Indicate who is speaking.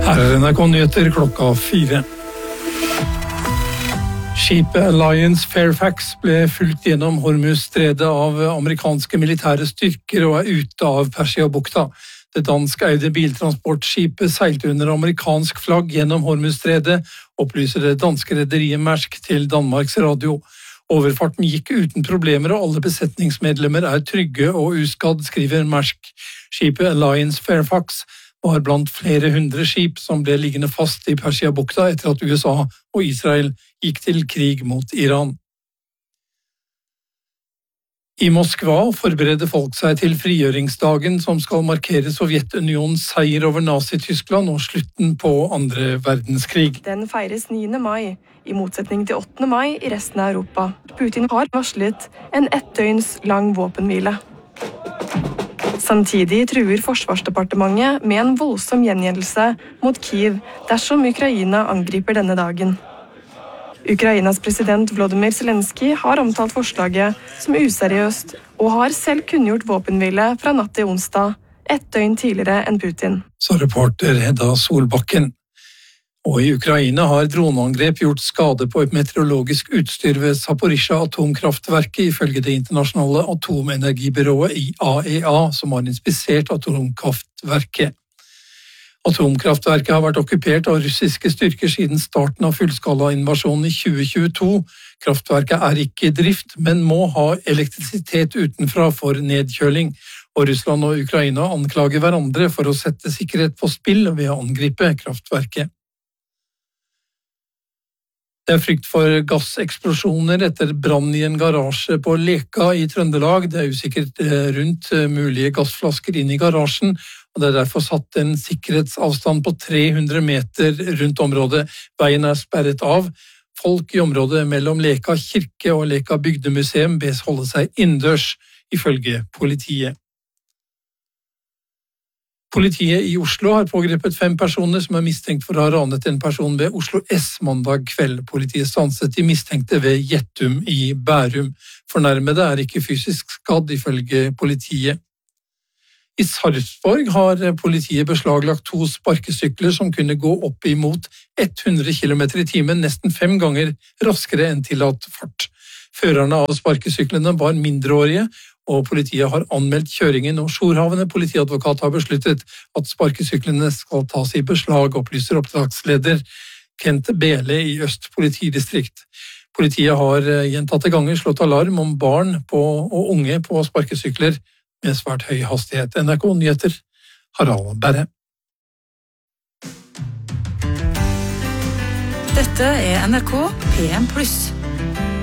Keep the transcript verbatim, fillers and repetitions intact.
Speaker 1: Her er N R K-nyheter klokka fire. Skipet Alliance Fairfax ble fulgt gjennom Hormuz-stredet av amerikanske militære styrker og er ute av Persia-bukta. Det danskeide biltransportskipet seilte under amerikansk flagg gjennom Hormuz-stredet, opplyser det danske rederiet Maersk til Danmarks Radio. Overfarten gikk uten problemer, og alle besetningsmedlemmer er trygge og uskadd, skriver Maersk. Skipet Alliance Fairfax var blant flere hundre skip som ble liggende fast i Persia-bukta etter at U S A og Israel gikk til krig mot Iran. I Moskva forbereder folk seg til frigjøringsdagen som skal markere Sovjetunionens seier over Nazi-Tyskland og slutten på andre verdenskrig.
Speaker 2: Den feires niende mai, i motsetning til åttende mai i resten av Europa. Putin har varslet en ett døgns lang våpenhvile. Samtidig truer Forsvarsdepartementet med en voldsom gjengjeldelse mot Kiev dersom Ukraina angriper denne dagen. Ukrainas president Volodymyr Zelensky har omtalt forslaget som useriøst og har selv kunngjort våpenhvile fra natt til onsdag, ett døgn tidligere enn Putin.
Speaker 1: Så reporter Hedda Solbakken. Og i Ukraina har droneangrep gjort skade på et meteorologisk utstyr ved Zaporizjzja atomkraftverket, ifølge det internasjonale atomenergibyrået I A E A, som har inspisert atomkraftverket. Atomkraftverket har vært okkupert av russiske styrker siden starten av fullskala-invasjonen i tjue tjueto. Kraftverket er ikke i drift, men må ha elektrisitet utenfra for nedkjøling. Og Russland og Ukraina anklager hverandre for å sette sikkerhet på spill ved å angripe kraftverket. Det er frykt for gasseksplosjoner etter brann i en garasje på Leka i Trøndelag. Det er usikkert rundt mulige gassflasker inn i garasjen, og det er derfor satt en sikkerhetsavstand på tre hundre meter rundt området. Veien er sperret av. Folk i området mellom Leka kirke og Leka bygdemuseum bes holde seg innendørs, ifølge politiet. Politiet i Oslo har pågrepet fem personer som er mistenkt for å ha ranet en person ved Oslo S mandag kveld. Politiet stanset de mistenkte ved Gjettum i Bærum. Fornærmede er ikke fysisk skadd, ifølge politiet. I Sarpsborg har politiet beslaglagt to sparkesykler som kunne gå opp imot hundre kilometer i timen, nesten fem ganger raskere enn tillatt fart. Førerne av sparkesyklene var mindreårige, og politiet har anmeldt kjøringen, og Sjorhavne politiadvokat har besluttet at sparkesyklene skal tas i beslag, opplyser oppdragsleder Kent Bele i Øst politidistrikt. Politiet har gjentatte ganger slått alarm om barn på, og unge på sparkesykler med svært høy hastighet. N R K-nyheter, Harald Berre.
Speaker 3: Dette er N R K P M pluss.